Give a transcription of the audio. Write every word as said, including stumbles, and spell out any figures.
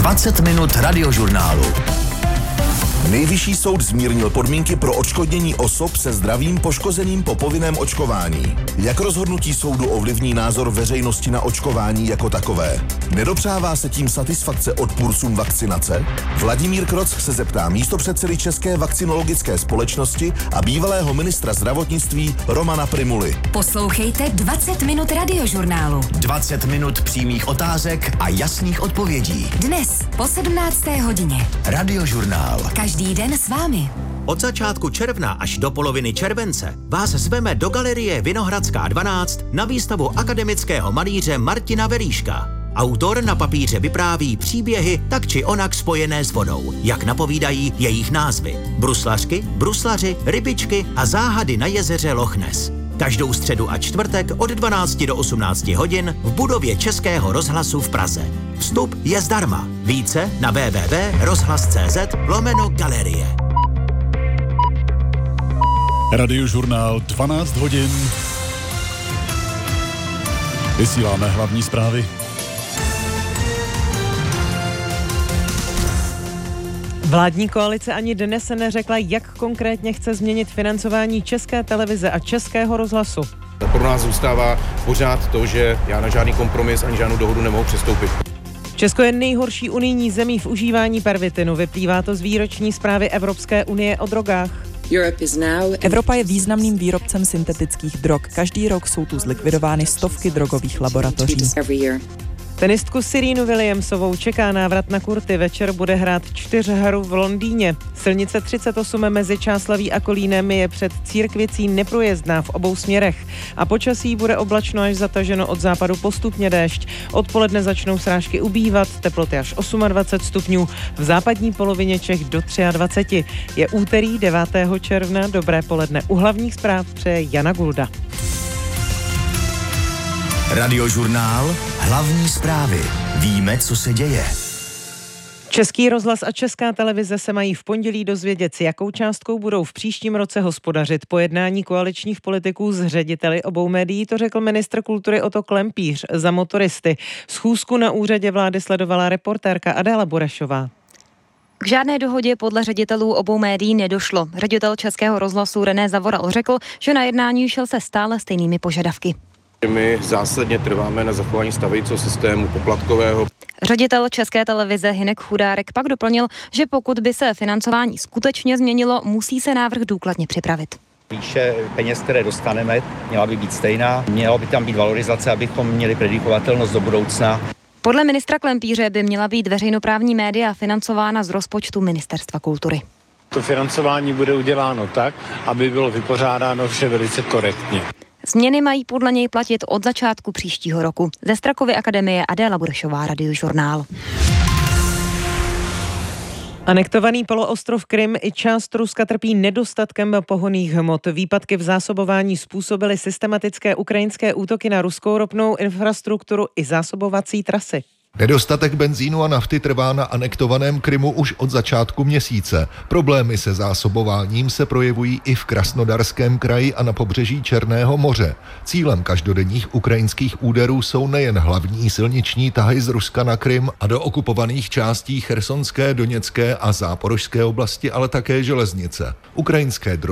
dvacet minut radiožurnálu. Nejvyšší soud zmírnil podmínky pro odškodnění osob se zdravím poškozeným po povinném očkování. Jak rozhodnutí soudu ovlivní názor veřejnosti na očkování jako takové? Nedopřává se tím satisfakce odpůrcům vakcinace? Vladimír Kroc se zeptá místopředsedy České vakcinologické společnosti a bývalého ministra zdravotnictví Romana Prymuly. Poslouchejte dvacet minut radiožurnálu. dvacet minut přímých otázek a jasných odpovědí. Dnes po sedmnácté hodině. Radiožurnál. Každý den s vámi. Od začátku června až do poloviny července vás zveme do galerie Vinohradská dvanáct na výstavu akademického malíře Martina Veríška. Autor na papíře vypráví příběhy tak či onak spojené s vodou, jak napovídají jejich názvy. Bruslařky, bruslaři, rybičky a záhady na jezeře Loch Ness. Každou středu a čtvrtek od dvanácti do osmnácti hodin v budově Českého rozhlasu v Praze. Vstup je zdarma. Více na w w w tečka rozhlas tečka cz lomeno galerie. Radiožurnál dvanáct hodin. Vysíláme hlavní zprávy. Vládní koalice ani dnes se neřekla, jak konkrétně chce změnit financování České televize a Českého rozhlasu. Pro nás zůstává pořád to, že já na žádný kompromis ani žádnou dohodu nemohu přistoupit. Česko je nejhorší unijní zemí v užívání pervitinu. Vyplývá to z výroční zprávy Evropské unie o drogách. Evropa je významným výrobcem syntetických drog. Každý rok jsou tu zlikvidovány stovky drogových laboratoří. Tenistku Serenu Williamsovou čeká návrat na kurty. Večer bude hrát čtyřhru v Londýně. Silnice třicet osm mezi Čáslaví a Kolínem je před Církvicí neprůjezdná v obou směrech. A počasí bude oblačno až zataženo, od západu postupně déšť. Odpoledne začnou srážky ubývat, teploty až dvacet osm stupňů. V západní polovině Čech do dvacet tři. Je úterý devátého června. Dobré poledne. U hlavních zpráv přeje Jana Gulda. Radiožurnál. Hlavní zprávy. Víme, co se děje. Český rozhlas a Česká televize se mají v pondělí dozvědět, s jakou částkou budou v příštím roce hospodařit. Po jednání koaličních politiků s řediteli obou médií to řekl ministr kultury Otto Klempíř za Motoristy. Schůzku na úřadě vlády sledovala reportérka Adéla Burešová. K žádné dohodě podle ředitelů obou médií nedošlo. Ředitel Českého rozhlasu René Zavoral řekl, že na jednání šel se stále stejnými požadavky. My zásadně trváme na zachování stávajícího systému poplatkového. Ředitel České televize Hynek Chudárek pak doplnil, že pokud by se financování skutečně změnilo, musí se návrh důkladně připravit. Výše peněz, které dostaneme, měla by být stejná. Měla by tam být valorizace, abychom měli predikovatelnost do budoucna. Podle ministra Klempíře by měla být veřejnoprávní média financována z rozpočtu Ministerstva kultury. To financování bude uděláno tak, aby bylo vypořádáno vše velice korektně. Změny mají podle něj platit od začátku příštího roku. Ze Strakovy akademie Adéla Burešová, Radiožurnál. Anektovaný poloostrov Krym i část Ruska trpí nedostatkem pohonných hmot. Výpadky v zásobování způsobily systematické ukrajinské útoky na ruskou ropnou infrastrukturu i zásobovací trasy. Nedostatek benzínu a nafty trvá na anektovaném Krymu už od začátku měsíce. Problémy se zásobováním se projevují i v Krasnodarském kraji a na pobřeží Černého moře. Cílem každodenních ukrajinských úderů jsou nejen hlavní silniční tahy z Ruska na Krym a do okupovaných částí Chersonské, Doněcké a Záporožské oblasti, ale také železnice. Ukrajinské